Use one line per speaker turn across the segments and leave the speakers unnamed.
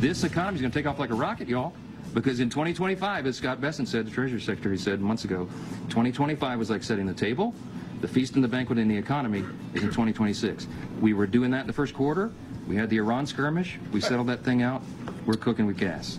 this economy is going to take off like a rocket, y'all. Because in 2025, as Scott Bessent said, the Treasury Secretary said months ago, 2025 was like setting the table. The feast and the banquet in the economy is in 2026. We were doing that in the first quarter. We had the Iran skirmish. We settled that thing out. We're cooking with gas.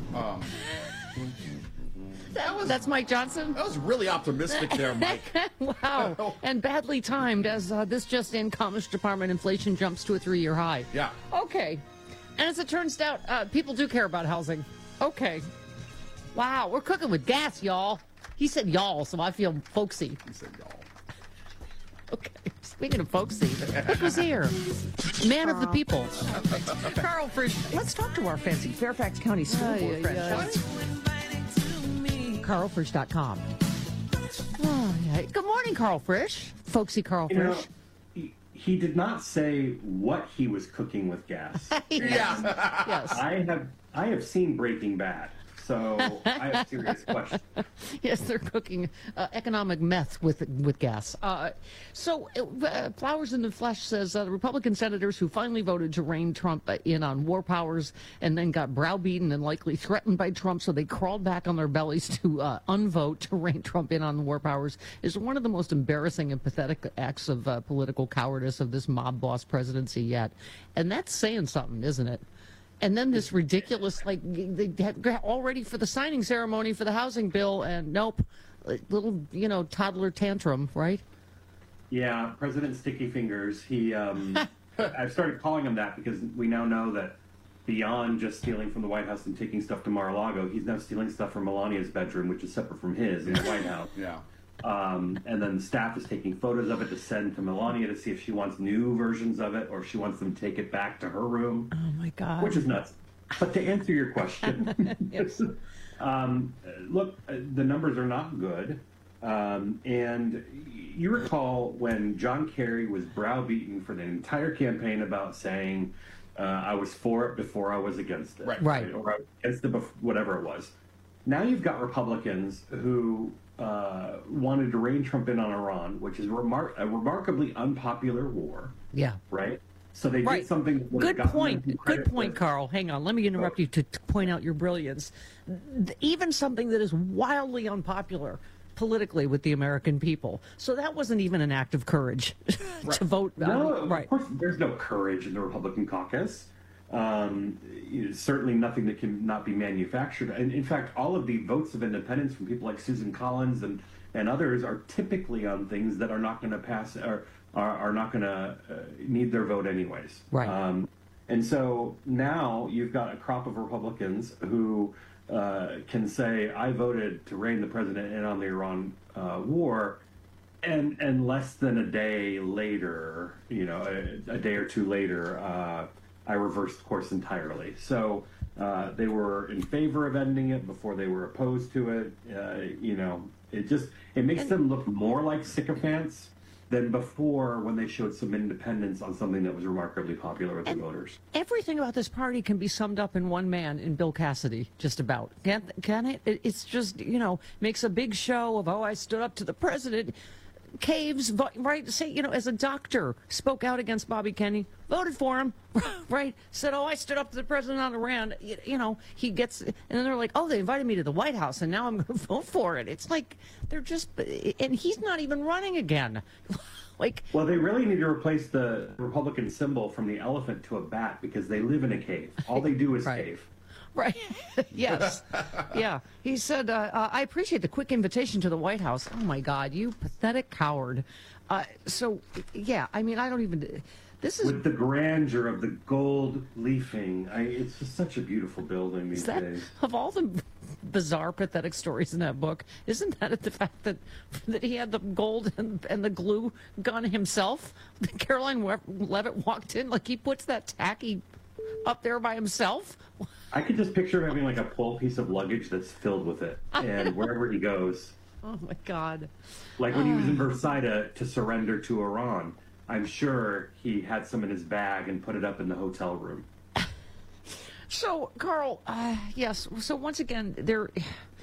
That's Mike Johnson.
That was really optimistic there, Mike.
Wow. And badly timed as this just in, Commerce Department inflation jumps to a 3-year high.
Yeah.
Okay. And as it turns out, people do care about housing. Okay. Wow. We're cooking with gas, y'all. He said y'all, so I feel folksy.
He said y'all.
Okay. Speaking of folksy, look who's here. Man of the people. Carl Frisch. Let's talk to our fancy Fairfax County School Board friend. CarlFrisch.com. Oh, yeah. Good morning, Carl Frisch. Folksy Carl Frisch.
He did not say what he was cooking with gas.
Yeah. Yes.
I have seen Breaking Bad, so I have serious questions.
Yes, they're cooking economic meth with gas. Flowers in the Flesh says the Republican senators who finally voted to rein Trump in on war powers and then got browbeaten and likely threatened by Trump, so they crawled back on their bellies to unvote to rein Trump in on war powers, is one of the most embarrassing and pathetic acts of political cowardice of this mob boss presidency yet. And that's saying something, isn't it? And then this ridiculous, like, they had all ready for the signing ceremony for the housing bill, and nope, little, toddler tantrum, right?
Yeah, President Sticky Fingers. He, I've started calling him that because we now know that beyond just stealing from the White House and taking stuff to Mar-a-Lago, he's now stealing stuff from Melania's bedroom, which is separate from his in the White House.
Yeah.
And then the staff is taking photos of it to send to Melania to see if she wants new versions of it or if she wants them to take it back to her room.
Oh, my God.
Which is nuts. But to answer your question,
Yes.
look, the numbers are not good. And you recall when John Kerry was browbeaten for the entire campaign about saying, I was for it before I was against it.
Right.
Or I was against it, whatever it was. Now you've got Republicans who wanted to rein Trump in on Iran, which is a remarkably unpopular war.
Yeah.
Right? So they did something that would have
Good
gotten
point.
them
Good point,
for-
Carl. Hang on. Let me interrupt you to point out your brilliance. Even something that is wildly unpopular politically with the American people. So that wasn't even an act of courage to vote.
No,
right.
Of course, there's no courage in the Republican caucus. Certainly nothing that can not be manufactured. And in fact, all of the votes of independence from people like Susan Collins and others are typically on things that are not going to pass or are not going to need their vote anyways.
Right.
And so now you've got a crop of Republicans who can say, I voted to rein the president in on the Iran war, and less than a day later, a day or two later, I reversed course entirely. So they were in favor of ending it before they were opposed to it. It makes them look more like sycophants than before when they showed some independence on something that was remarkably popular with the voters.
Everything about this party can be summed up in one man, in Bill Cassidy, just about. Can it? It's just, makes a big show of, I stood up to the president. Caves, right, say, as a doctor, spoke out against Bobby Kennedy, voted for him, right, said, I stood up to the president on Iran, he gets, and then they're like, they invited me to the White House, and now I'm going to vote for it. It's like, they're just, and he's not even running again.
Well, they really need to replace the Republican symbol from the elephant to a bat, because they live in a cave. All they do is cave.
Right. Yes. Yeah. He said, I appreciate the quick invitation to the White House. Oh, my God, you pathetic coward. I don't even... This is... With
the grandeur of the gold leafing. It's just such a beautiful building these days.
Of all the bizarre, pathetic stories in that book, isn't that the fact that he had the gold and the glue gun himself? Caroline Leavitt walked in, like he puts that tacky up there by himself.
I could just picture him having like a full piece of luggage that's filled with it, and wherever he goes.
Oh my God!
Like when he was in Versailles to surrender to Iran, I'm sure he had some in his bag and put it up in the hotel room.
So, Carl, yes. So once again,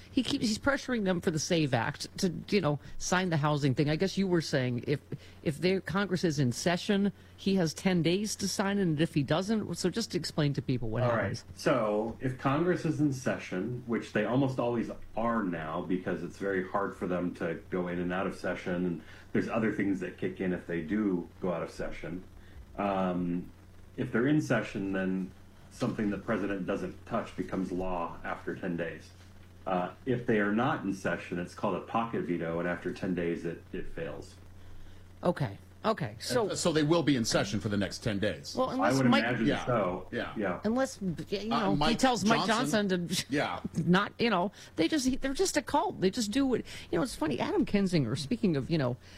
he's pressuring them for the SAVE Act to, sign the housing thing. I guess you were saying if their Congress is in session, he has 10 days to sign it, and if he doesn't, so just explain to people what happens.
All right. So if Congress is in session, which they almost always are now, because it's very hard for them to go in and out of session, and there's other things that kick in if they do go out of session. If they're in session, then something the president doesn't touch becomes law after 10 days. If they are not in session, it's called a pocket veto, and after 10 days, it fails.
Okay.
So they will be in session for the next 10 days.
Well,
I
unless
would
Mike,
imagine so.
Yeah.
unless he
Mike
tells Mike Johnson to
Yeah.
not, they're just a cult. They just do what, it's funny. Adam Kinzinger, speaking of,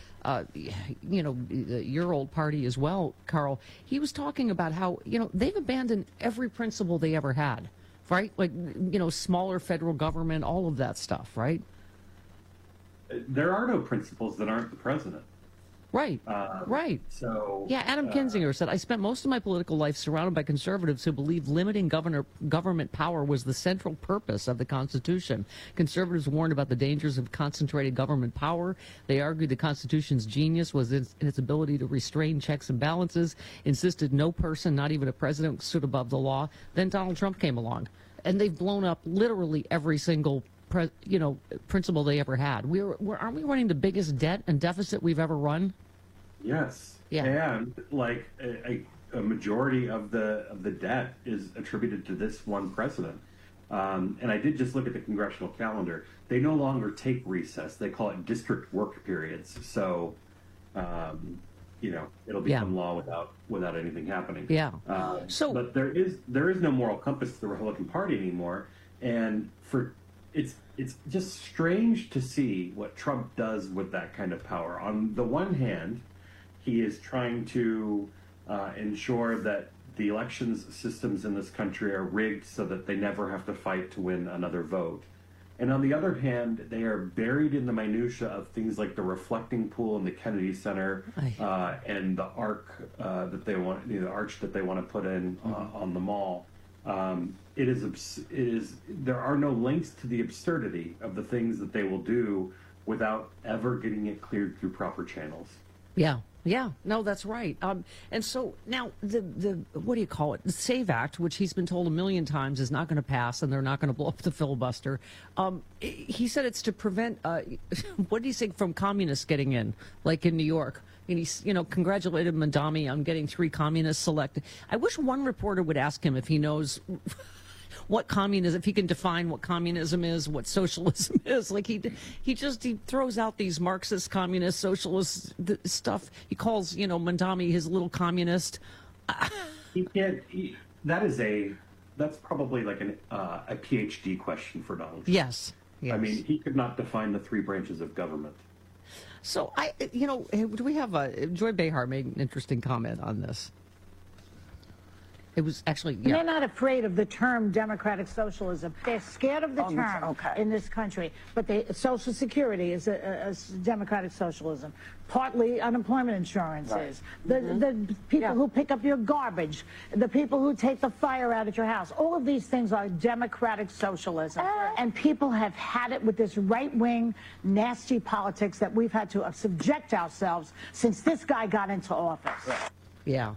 your old party as well, Carl, he was talking about how, they've abandoned every principle they ever had, right? Like, smaller federal government, all of that stuff, right?
There are no principles that aren't the president.
Right. Right.
So
yeah, Adam Kinzinger said, I spent most of my political life surrounded by conservatives who believed limiting government power was the central purpose of the Constitution. Conservatives warned about the dangers of concentrated government power. They argued the Constitution's genius was in its ability to restrain checks and balances, insisted no person, not even a president, stood above the law. Then Donald Trump came along, and they've blown up literally every single principle they ever had. Aren't we running the biggest debt and deficit we've ever run?
Yes.
Yeah.
And like a majority of the debt is attributed to this one president. And I did just look at the congressional calendar. They no longer take recess. They call it district work periods. So, it'll become law without anything happening.
Yeah.
But there is no moral compass to the Republican Party anymore. And it's just strange to see what Trump does with that kind of power. On the one hand, he is trying to ensure that the elections systems in this country are rigged so that they never have to fight to win another vote. And on the other hand, they are buried in the minutia of things like the reflecting pool in the Kennedy Center and the arch that they want, the arch that they want to put in on the mall. It is there are no links to the absurdity of the things that they will do without ever getting it cleared through proper channels.
Yeah, no, that's right. And so now the what do you call it? The SAVE Act, which he's been told a million times is not going to pass, and they're not going to blow up the filibuster. He said it's to prevent what do you say, from communists getting in, like in New York. And he's, congratulated Mandami on getting 3 communists selected. I wish one reporter would ask him if he knows what communism, if he can define what communism is, what socialism is. Like he throws out these Marxist, communist, socialist stuff. He calls, Mandami his little communist.
That's probably like a PhD question for Donald Trump.
Yes.
I mean, he could not define the 3 branches of government.
So do we have Joy Behar made an interesting comment on this. It was actually, yeah.
They're not afraid of the term democratic socialism. They're scared of the term in this country. But Social Security is a democratic socialism. Partly unemployment insurance is. The people who pick up your garbage, the people who take the fire out at your house, all of these things are democratic socialism. And people have had it with this right-wing, nasty politics that we've had to subject ourselves since this guy got into office.
Yeah.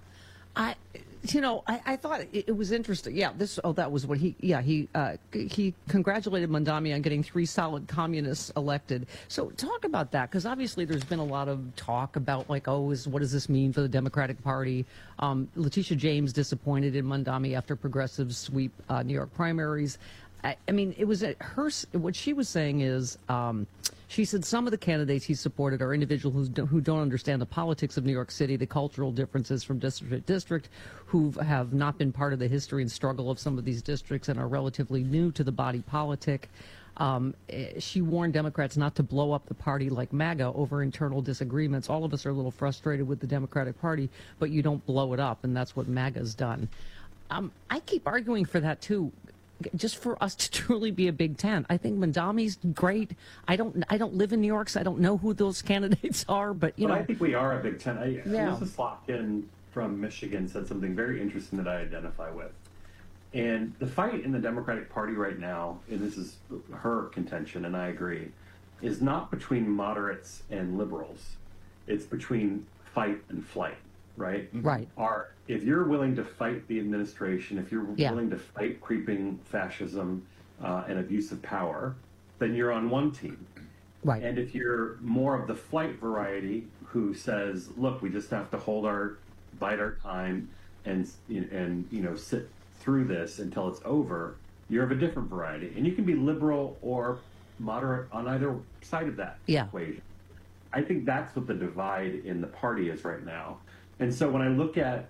I thought it was interesting. Yeah, that was what he congratulated Mandami on getting 3 solid communists elected. So talk about that, because obviously there's been a lot of talk about what does this mean for the Democratic Party? Letitia James disappointed in Mandami after progressives sweep New York primaries. I mean, it was what she was saying is, she said some of the candidates he supported are individuals who don't understand the politics of New York City, the cultural differences from district to district, who have not been part of the history and struggle of some of these districts and are relatively new to the body politic. She warned Democrats not to blow up the party like MAGA over internal disagreements. All of us are a little frustrated with the Democratic Party, but you don't blow it up, and that's what MAGA's done. I keep arguing for that, too. Just for us to truly be a Big Ten. I think Mandami's great. I don't live in New York, so I don't know who those candidates are, but
I think we are a Big Ten. Mrs. Slotkin from Michigan said something very interesting that I identify with. And the fight in the Democratic Party right now, and this is her contention, and I agree, is not between moderates and liberals. It's between fight and flight, right?
Right.
If you're willing to fight the administration, if you're
Yeah.
willing to fight creeping fascism and abuse of power, then you're on one team.
Right.
And if you're more of the flight variety who says, look, we just have to bide our time and sit through this until it's over, you're of a different variety. And you can be liberal or moderate on either side of that equation. I think that's what the divide in the party is right now. And so when I look at,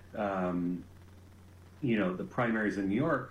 the primaries in New York,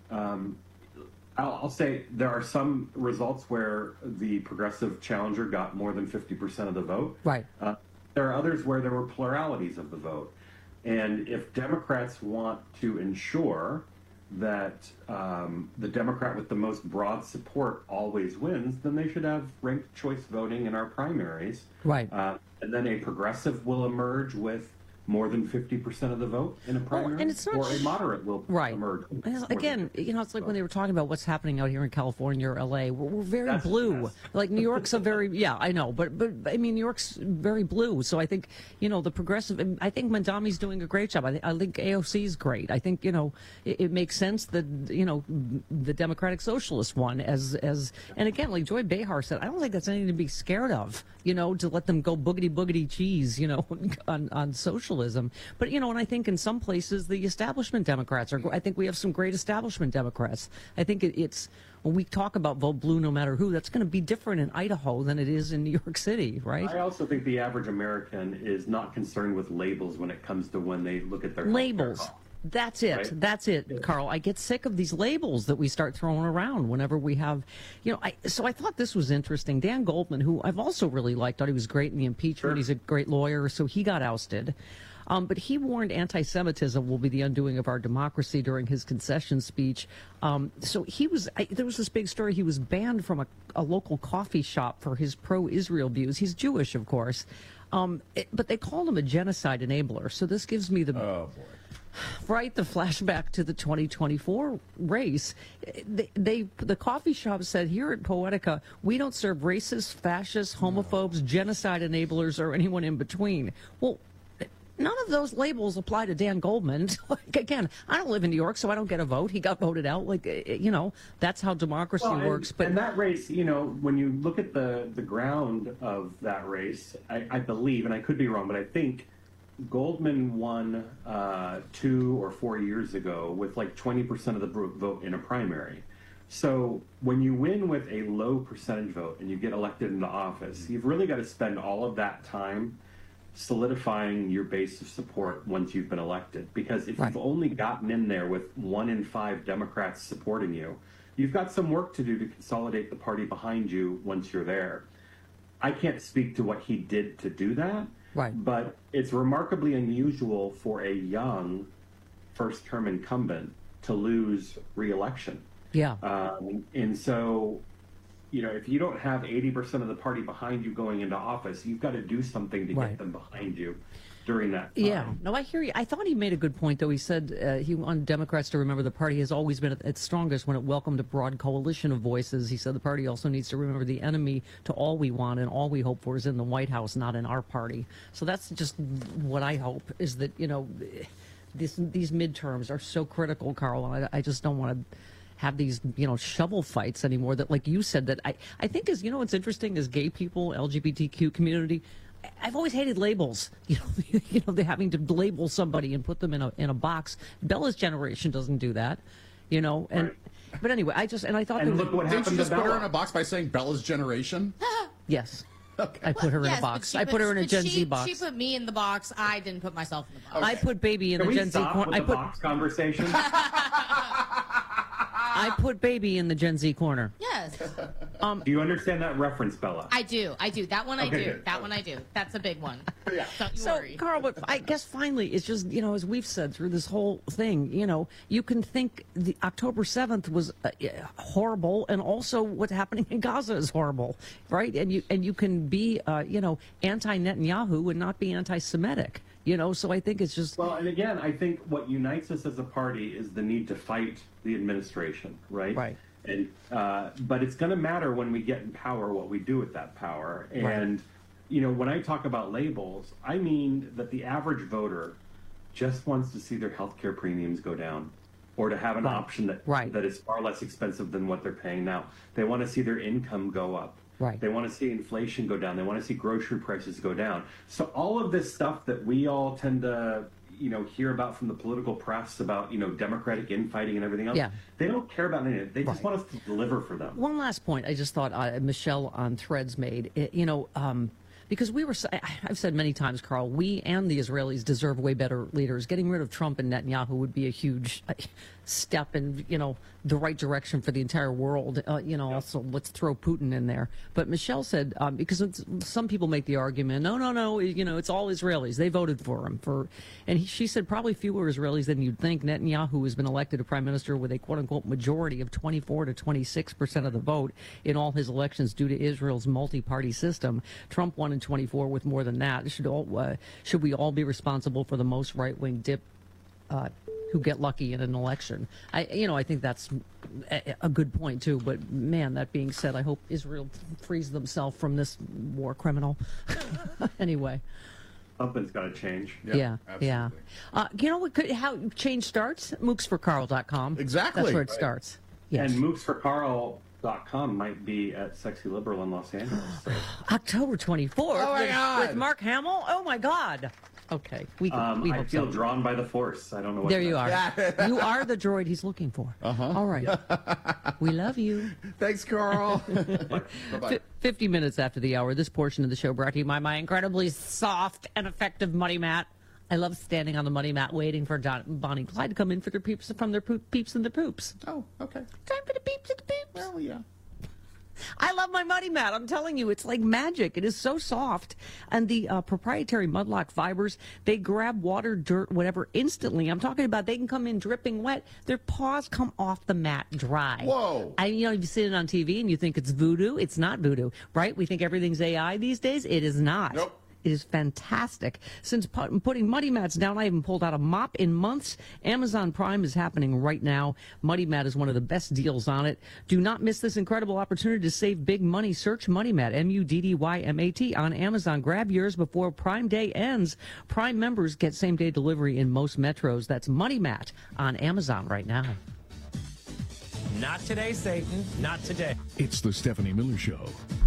I'll say there are some results where the progressive challenger got more than 50% of the vote.
Right.
There are others where there were pluralities of the vote. And if Democrats want to ensure that the Democrat with the most broad support always wins, then they should have ranked choice voting in our primaries.
Right.
And then a progressive will emerge with more than 50% of the vote in a primary,
and it's not
or a moderate will emerge.
Again, it's like when they were talking about what's happening out here in California or LA. We're very
That's
blue. Like New York's a very I know, but I mean New York's very blue. So I think the progressive. I think Mandami's doing a great job. I think AOC is great. I think it makes sense that the Democratic Socialist won as and again, like Joy Behar said, I don't think that's anything to be scared of. To let them go boogity cheese. On socialism. But, and I think in some places the establishment Democrats I think we have some great establishment Democrats. I think it's, when we talk about vote blue no matter who, that's going to be different in Idaho than it is in New York City, right?
I also think the average American is not concerned with labels when it comes to when they look at their
labels.
healthcare.
That's it.
Right?
That's it, Carl. I get sick of these labels that we start throwing around whenever we have, so I thought this was interesting. Dan Goldman, who I've also really liked, thought he was great in the impeachment.
Sure.
He's a great lawyer, so he got ousted. But he warned anti-Semitism will be the undoing of our democracy during his concession speech. So there was this big story. He was banned from a local coffee shop for his pro-Israel views. He's Jewish, of course. But they called him a genocide enabler. So this gives me the...
Oh, boy.
Right, the flashback to the 2024 race. The coffee shop said, here at Poetica, we don't serve racists, fascists, homophobes, genocide enablers, or anyone in between. Well, none of those labels apply to Dan Goldman. Again, I don't live in New York, so I don't get a vote. He got voted out. That's how democracy works. But
and that race, when you look at the ground of that race, I believe, and I could be wrong, but I think Goldman won 2 or 4 years ago with like 20% of the vote in a primary. So when you win with a low percentage vote and you get elected into office, you've really got to spend all of that time solidifying your base of support once you've been elected. Because if you've only gotten in there with 1 in 5 Democrats supporting you, you've got some work to do to consolidate the party behind you once you're there. I can't speak to what he did to do that.
Right.
But it's remarkably unusual for a young first-term incumbent to lose re-election.
yeah.
And so, if you don't have 80% of the party behind you going into office, you've got to do something to get them behind you during that time.
Yeah, no, I hear you. I thought he made a good point, though. He said he wanted Democrats to remember the party has always been at its strongest when it welcomed a broad coalition of voices. He said the party also needs to remember the enemy to all we want and all we hope for is in the White House, not in our party. So that's just what I hope, is that, these midterms are so critical, Carl, and I just don't want to have these, shovel fights anymore. That, like you said, that I think is, what's interesting is gay people, LGBTQ community. I've always hated labels. They're having to label somebody and put them in a box. Bella's generation doesn't do that, and.
Right.
But anyway, I thought.
And look what
Didn't
happened
you just
to
put her
Bella.
in a box by saying Bella's generation?
Yes.
Okay.
I put her in a
Yes,
box.
but
I put her in a Gen Z box.
She put me in the box. I didn't put myself in the box.
I put baby in
Can
the
we
Gen Z
stop
corner.
with the box conversation?
I put baby in the Gen Z corner.
Yes,
Do you understand that reference, Bella?
I do. That one I
Okay,
do.
good.
That one I do. That's a big one.
Yeah.
Don't you
So,
worry.
Carl, but I guess finally, it's just, as we've said through this whole thing, you can think the October 7th was horrible, and also what's happening in Gaza is horrible, right? And you can be, anti-Netanyahu and not be anti-Semitic. You know, so I think it's just
Well, and again, I think what unites us as a party is the need to fight the administration, right?
Right.
And but it's going to matter when we get in power what we do with that power. And you know, when I talk about labels, I mean that the average voter just wants to see their healthcare premiums go down, or to have an option that is far less expensive than what they're paying now. They want to see their income go up.
Right.
They want to see inflation go down. They want to see grocery prices go down. So all of this stuff that we all tend to, you know, hear about from the political press about, you know, Democratic infighting and everything else.
Yeah.
They don't care about any of it. They just want us to deliver for them.
one last point I just thought Michelle on Threads made. You know, because I've said many times, Carl, we and the Israelis deserve way better leaders. Getting rid of Trump and Netanyahu would be a huge step in, you know, the right direction for the entire world. You know, also let's throw Putin in there. But Michelle said, because some people make the argument, no, you know, it's all Israelis. They voted for him. She said probably fewer Israelis than you'd think. Netanyahu has been elected a prime minister with a quote-unquote majority of 24 to 26% of the vote in all his elections due to Israel's multi-party system. Trump won in 24 with more than that. Should we all be responsible for the most right-wing dip who get lucky in an election? I think that's a good point too. But man, that being said, I hope Israel frees themselves from this war criminal. Anyway.
Something's got to change.
Yeah. You know what? How change starts? MooksForCarl.com.
Exactly.
That's where it starts. Yes.
And MooksForCarl.com might be at Sexy Liberal in Los Angeles. So.
October 24th.
Oh my God.
With Mark Hamill. Oh my God. Okay, we
I
hope
feel
so.
drawn by the Force. I don't know what.
There you are. You are the droid he's looking for. All right. We love you.
Thanks, Carl. Bye-bye.
50 minutes after the hour, this portion of the show brought to you by my incredibly soft and effective money mat. I love standing on the money mat waiting for Bonnie and Clyde to come in for their peeps and the poops.
Oh, okay.
Time for the peeps and the poops.
Well, yeah.
I love my money mat. I'm telling you, it's like magic. It is so soft. And the proprietary Mudlock fibers, they grab water, dirt, whatever instantly. I'm talking about they can come in dripping wet. Their paws come off the mat dry.
Whoa.
You see it on TV and you think it's voodoo. It's not voodoo, right? We think everything's AI these days. It is not.
Nope.
It is fantastic. Since putting Muddy Mats down, I haven't pulled out a mop in months. Amazon Prime is happening right now. Muddy Mat is one of the best deals on it. Do not miss this incredible opportunity to save big money. Search Muddy Mat, MUDDYMAT, on Amazon. Grab yours before Prime Day ends. Prime members get same-day delivery in most metros. That's Muddy Mat on Amazon right now.
Not today, Satan. Not today.
It's the Stephanie Miller Show,